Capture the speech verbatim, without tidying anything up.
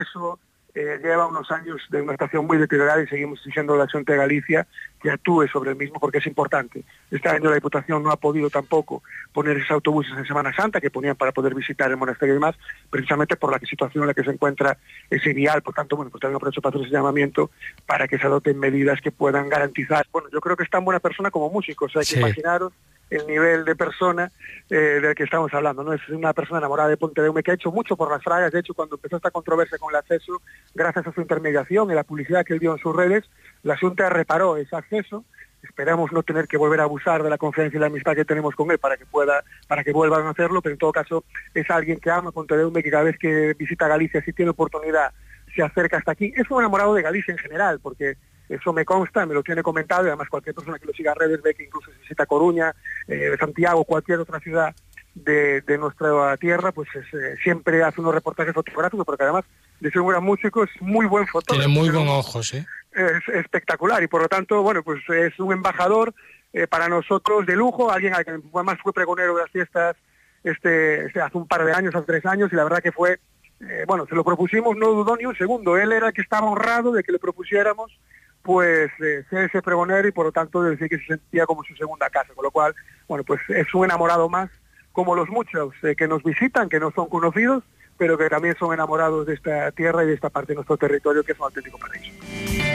Eso eh, lleva unos años de una estación muy deteriorada y seguimos exigiendo a la Xunta de Galicia que actúe sobre el mismo porque es importante. Este año la Diputación no ha podido tampoco poner esos autobuses en Semana Santa que ponían para poder visitar el monasterio y demás, precisamente por la situación en la que se encuentra ese vial. Por tanto, bueno, pues también aprovecho para hacer ese llamamiento para que se adopten medidas que puedan garantizar. Bueno, yo creo que es tan buena persona como músico, o sea, hay que sí. imaginaros el nivel de persona eh, del que estamos hablando, ¿no? Es una persona enamorada de Pontedeume que ha hecho mucho por las fragas. De hecho, cuando empezó esta controversia con el acceso, gracias a su intermediación y la publicidad que él dio en sus redes, la Xunta reparó ese acceso. Esperamos no tener que volver a abusar de la confianza y la amistad que tenemos con él para que pueda, para que vuelvan a hacerlo, pero en todo caso es alguien que ama Pontedeume, que cada vez que visita Galicia, si tiene oportunidad, se acerca hasta aquí. Es un enamorado de Galicia en general, porque eso me consta, me lo tiene comentado, y además cualquier persona que lo siga en redes ve que incluso si visita Coruña, eh, Santiago, cualquier otra ciudad de, de nuestra tierra, pues es, eh, siempre hace unos reportajes fotográficos, porque además de ser un gran músico es muy buen fotógrafo. Tiene muy buen ojo, sí. Es espectacular y por lo tanto, bueno, pues es un embajador eh, para nosotros de lujo, alguien al que además fue pregonero de las fiestas este, este hace un par de años, hace tres años, y la verdad que fue, eh, bueno, se lo propusimos, no dudó ni un segundo, él era el que estaba honrado de que le propusiéramos pues eh, ser ese pregonero y por lo tanto decir que se sentía como su segunda casa, con lo cual, bueno, pues es un enamorado más, como los muchos eh, que nos visitan, que no son conocidos, pero que también son enamorados de esta tierra y de esta parte de nuestro territorio, que es un auténtico paraíso.